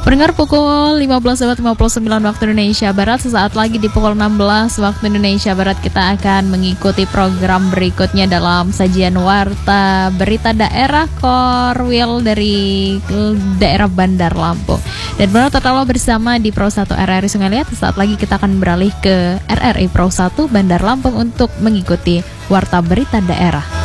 Pendengar pukul 15.59 waktu Indonesia Barat. Sesaat lagi di pukul 16 waktu Indonesia Barat kita akan mengikuti program berikutnya dalam sajian Warta Berita Daerah Korwil dari daerah Bandar Lampung. Dan benar tetaplah bersama di Pro 1 RRI Sungai Liat. Sesaat lagi kita akan beralih ke RRI Pro 1 Bandar Lampung untuk mengikuti Warta Berita Daerah.